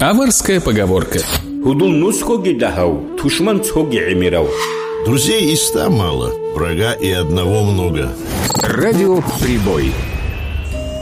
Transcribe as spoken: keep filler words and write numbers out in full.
Аварская поговорка. Друзей и ста мало, врага и одного много. Радиоприбой.